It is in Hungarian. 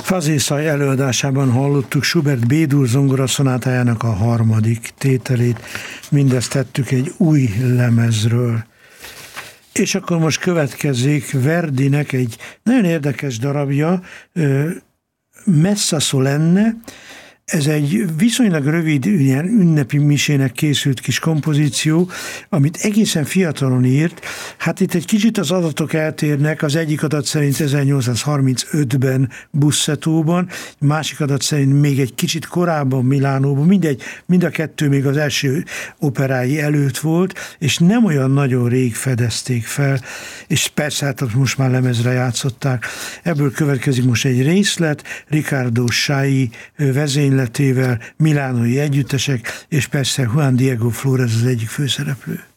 Fazészaj előadásában hallottuk Schubert B-dur zongoraszonátájának a harmadik tételét. Mindezt tettük egy új lemezről. És akkor most következik Verdinek egy nagyon érdekes darabja, Messa Solenne. Ez egy viszonylag rövid, ilyen ünnepi misének készült kis kompozíció, amit egészen fiatalon írt. Hát itt egy kicsit az adatok eltérnek, az egyik adat szerint 1835-ben Bussetóban, másik adat szerint még egy kicsit korábban Milánóban, mindegy, mind a kettő még az első operái előtt volt, és nem olyan nagyon rég fedezték fel, és persze hát most már lemezre játszották. Ebből következik most egy részlet, Riccardo Scai vezényletével, milánói együttesek, és persze Juan Diego Flórez az egyik főszereplő.